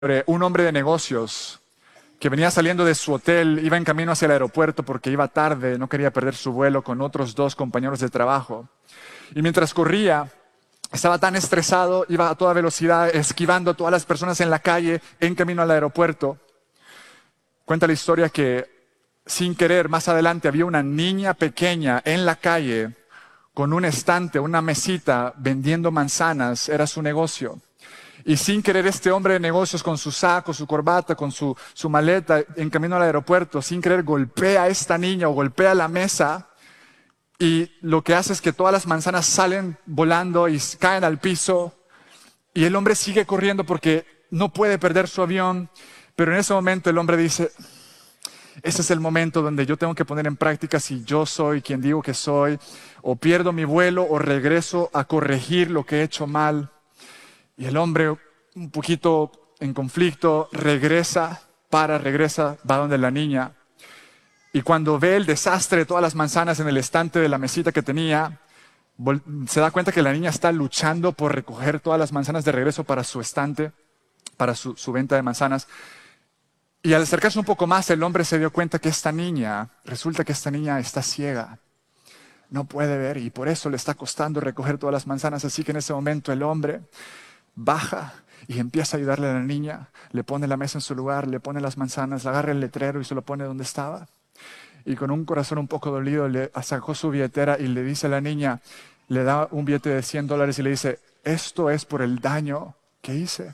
un hombre de negocios que venía saliendo de su hotel, iba en camino hacia el aeropuerto porque iba tarde, no quería perder su vuelo con otros dos compañeros de trabajo. Y mientras corría, estaba tan estresado, iba a toda velocidad, esquivando a todas las personas en la calle, en camino al aeropuerto. Cuenta la historia que, sin querer, más adelante había una niña pequeña en la calle con un estante, una mesita, vendiendo manzanas, era su negocio. Y sin querer este hombre de negocios con su saco, su corbata, con su maleta en camino al aeropuerto, sin querer golpea a esta niña o golpea la mesa y lo que hace es que todas las manzanas salen volando y caen al piso y el hombre sigue corriendo porque no puede perder su avión, pero en ese momento el hombre dice, ese es el momento donde yo tengo que poner en práctica si yo soy quien digo que soy, o pierdo mi vuelo o regreso a corregir lo que he hecho mal. Y el hombre, un poquito en conflicto, regresa, va donde la niña. Y cuando ve el desastre de todas las manzanas en el estante de la mesita que tenía, se da cuenta que la niña está luchando por recoger todas las manzanas de regreso para su estante, para su venta de manzanas. Y al acercarse un poco más, el hombre se dio cuenta que resulta que esta niña está ciega. No puede ver y por eso le está costando recoger todas las manzanas. Así que en ese momento el hombre baja y empieza a ayudarle a la niña, le pone la mesa en su lugar, le pone las manzanas, le agarra el letrero y se lo pone donde estaba. Y con un corazón un poco dolido le sacó su billetera y le dice a la niña, le da un billete de $100 y le dice, esto es por el daño que hice.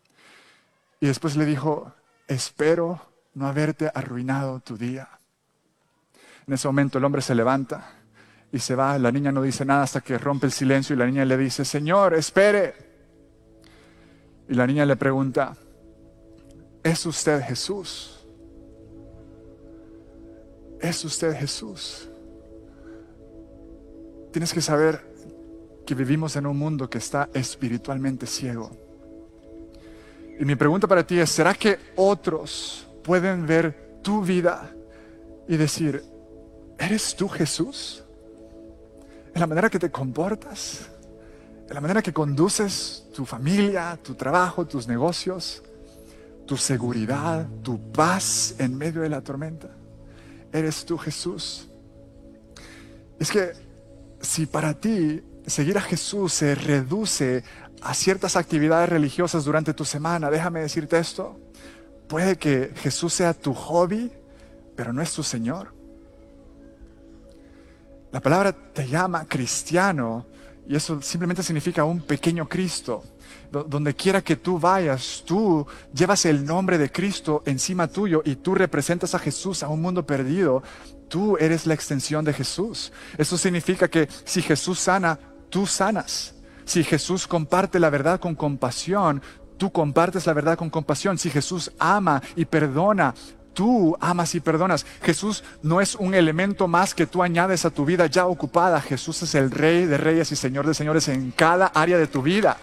Y después le dijo, espero no haberte arruinado tu día. En ese momento el hombre se levanta y se va. La niña no dice nada hasta que rompe el silencio y la niña le dice, Señor, espere. Y la niña le pregunta, ¿es usted Jesús? ¿Es usted Jesús? Tienes que saber que vivimos en un mundo que está espiritualmente ciego. Y mi pregunta para ti es, ¿será que otros pueden ver tu vida y decir, ¿eres tú Jesús? ¿En la manera que te comportas? ¿En la manera que conduces tu familia, tu trabajo, tus negocios, tu seguridad, tu paz en medio de la tormenta? ¿Eres tú Jesús? Es que si para ti seguir a Jesús se reduce a ciertas actividades religiosas durante tu semana, déjame decirte esto, puede que Jesús sea tu hobby, pero no es tu Señor. La palabra te llama cristiano y eso simplemente significa un pequeño Cristo. Donde quiera que tú vayas, tú llevas el nombre de Cristo encima tuyo y tú representas a Jesús a un mundo perdido. Tú eres la extensión de Jesús. Eso significa que si Jesús sana, tú sanas. Si Jesús comparte la verdad con compasión, tú compartes la verdad con compasión. Si Jesús ama y perdona, tú amas y perdonas. Jesús no es un elemento más que tú añades a tu vida ya ocupada. Jesús es el Rey de Reyes y Señor de Señores en cada área de tu vida.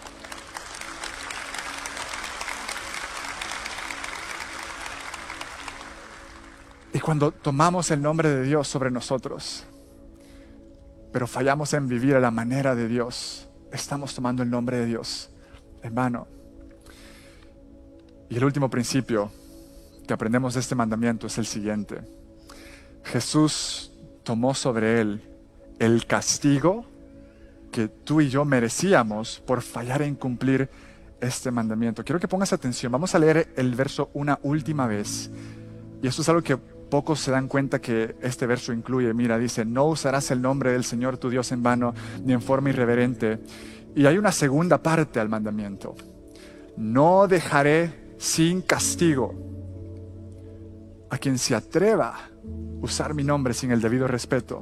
Y cuando tomamos el nombre de Dios sobre nosotros, pero fallamos en vivir a la manera de Dios, estamos tomando el nombre de Dios en vano. Y el último principio que aprendemos de este mandamiento es el siguiente. Jesús tomó sobre él el castigo que tú y yo merecíamos por fallar en cumplir este mandamiento. Quiero que pongas atención. Vamos a leer el verso una última vez. Y esto es algo que pocos se dan cuenta que este verso incluye. Mira, dice, no usarás el nombre del Señor tu Dios en vano, ni en forma irreverente. Y hay una segunda parte al mandamiento. No dejaré sin castigo a quien se atreva a usar mi nombre sin el debido respeto.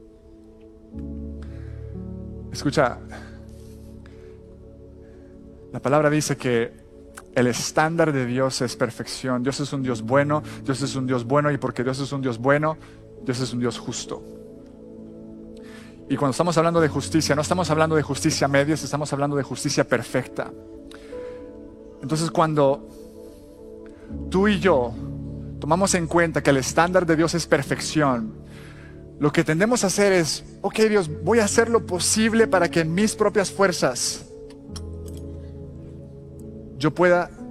Escucha, la palabra dice que el estándar de Dios es perfección. Dios es un Dios bueno, Dios es un Dios bueno y porque Dios es un Dios bueno, Dios es un Dios justo. Y cuando estamos hablando de justicia, no estamos hablando de justicia medias, estamos hablando de justicia perfecta. Entonces cuando tú y yo tomamos en cuenta que el estándar de Dios es perfección, lo que tendemos a hacer es, ok Dios, voy a hacer lo posible para que en mis propias fuerzas yo pueda